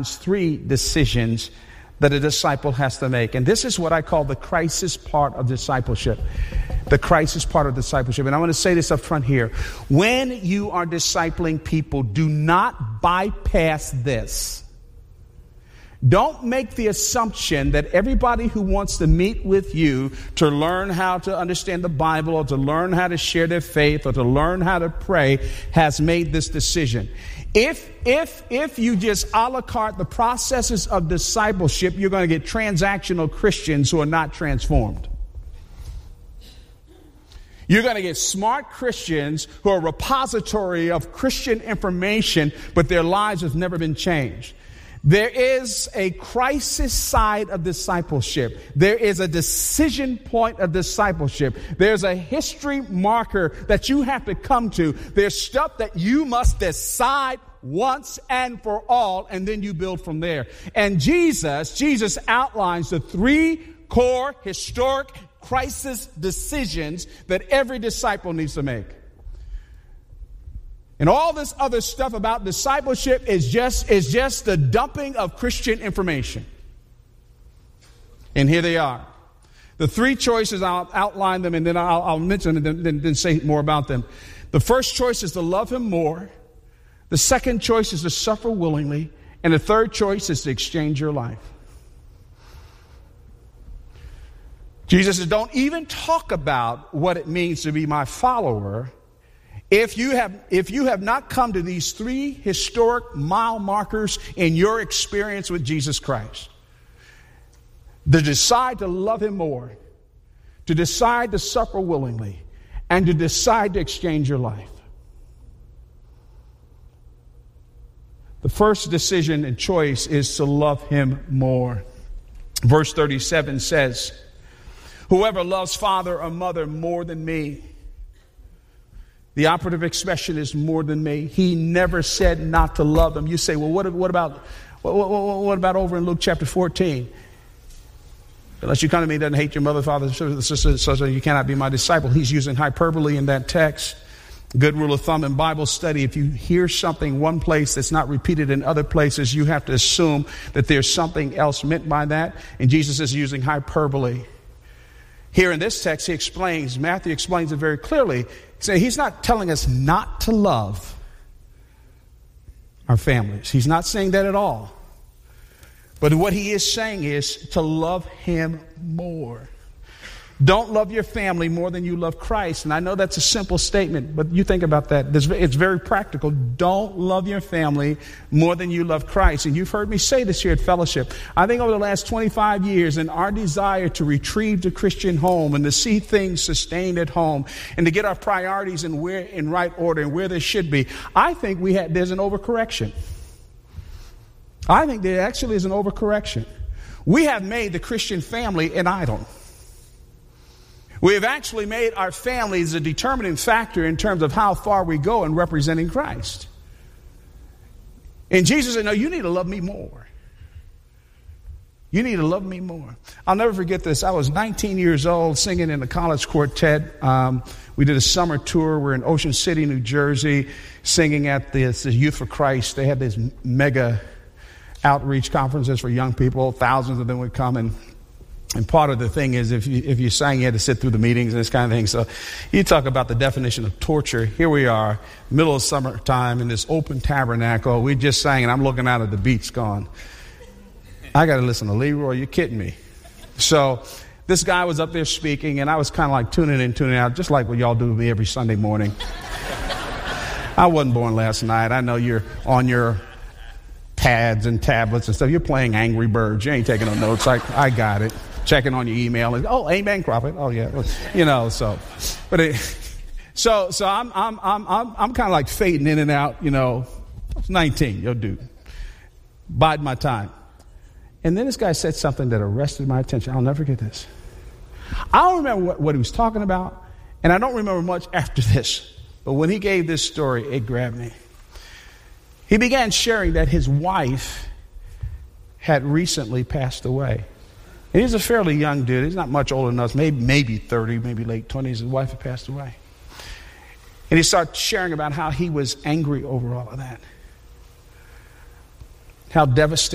outlines 3 decisions that a disciple has to make. And this is what I call the crisis part of discipleship. The crisis part of discipleship. And I want to say this up front here. When you are discipling people, do not bypass this. Don't make the assumption that everybody who wants to meet with you to learn how to understand the Bible or to learn how to share their faith or to learn how to pray has made this decision. If you just a la carte the processes of discipleship, you're going to get transactional Christians who are not transformed. You're going to get smart Christians who are a repository of Christian information, but their lives have never been changed. There is a crisis side of discipleship. There is a decision point of discipleship. There's a history marker that you have to come to. There's stuff that you must decide once and for all, and then you build from there. And Jesus outlines the 3 core historic crisis decisions that every disciple needs to make. And all this other stuff about discipleship is just the dumping of Christian information. And here they are. The 3 choices, I'll outline them and then I'll mention them and then say more about them. The first choice is to love him more. The second choice is to suffer willingly. And the third choice is to exchange your life. Jesus says, don't even talk about what it means to be my follower if you have not come to these 3 historic mile markers in your experience with Jesus Christ. To decide to love him more, to decide to suffer willingly, and to decide to exchange your life. The first decision and choice is to love him more. Verse 37 says, whoever loves father or mother more than me. The operative expression is more than me. He never said not to love them. You say, well, what about over in Luke chapter 14? Unless you come to me, doesn't hate your mother, father, sister, so you cannot be my disciple. He's using hyperbole in that text. Good rule of thumb in Bible study, if you hear something one place that's not repeated in other places, you have to assume that there's something else meant by that. And Jesus is using hyperbole. Here in this text, Matthew explains it very clearly. He's not telling us not to love our families. He's not saying that at all. But what he is saying is to love him more. Don't love your family more than you love Christ. And I know that's a simple statement, but you think about that. It's very practical. Don't love your family more than you love Christ. And you've heard me say this here at Fellowship. I think over the last 25 years, in our desire to retrieve the Christian home and to see things sustained at home and to get our priorities in right order and where they should be, I think there's an overcorrection. I think there actually is an overcorrection. We have made the Christian family an idol. We have actually made our families a determining factor in terms of how far we go in representing Christ. And Jesus said, no, you need to love me more. You need to love me more. I'll never forget this. I was 19 years old singing in the college quartet. We did a summer tour. We're in Ocean City, New Jersey, singing at the Youth for Christ. They had these mega outreach conferences for young people. Thousands of them would come, and part of the thing is if you sang, you had to sit through the meetings and this kind of thing. So you talk about the definition of torture. Here we are, middle of summertime in this open tabernacle. We just sang, and I'm looking out at the beach going, I got to listen to Leroy. You're kidding me. So this guy was up there speaking, and I was kind of like tuning in, tuning out, just like what y'all do to me every Sunday morning. I wasn't born last night. I know you're on your pads and tablets and stuff. You're playing Angry Birds. You ain't taking no notes. I got it. Checking on your email and amen, prophet. Oh yeah, so, but so I'm kind of like fading in and out. I was 19, dude, biding my time. And then this guy said something that arrested my attention. I'll never forget this. I don't remember what he was talking about, and I don't remember much after this. But when he gave this story, it grabbed me. He began sharing that his wife had recently passed away. And he's a fairly young dude. He's not much older than us, maybe 30, maybe late 20s. His wife had passed away. And he started sharing about how he was angry over all of that. How devastating.